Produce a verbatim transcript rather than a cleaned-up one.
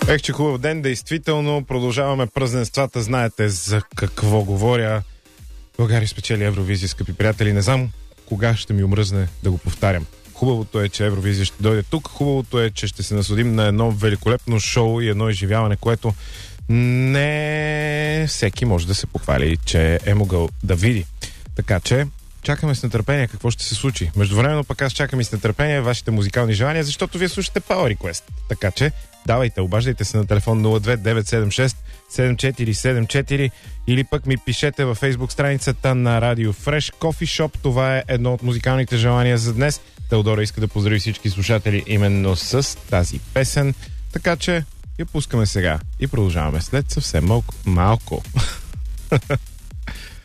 Ех, че хубав ден, действително. Продължаваме празненствата. Знаете за какво говоря. България спечели Евровизия, скъпи приятели. Не знам кога ще ми омръзне да го повтарям. Хубавото е, че Евровизия ще дойде тук. Хубавото е, че ще се насладим на едно великолепно шоу и едно изживяване, което не всеки може да се похвали, че е могъл да види. Така че чакаме с нетърпение какво ще се случи. Междувременно пък аз чакам и с нетърпение вашите музикални желания, защото вие слушате Power Request. Така че давайте, обаждайте се на телефон нула две девет седем шест седем четири седем четири или пък ми пишете във Facebook страницата на Radio Fresh Coffee Shop. Това е едно от музикалните желания за днес. Теодора иска да поздрави всички слушатели именно с тази песен. Така че я пускаме сега и продължаваме след съвсем малко. малко.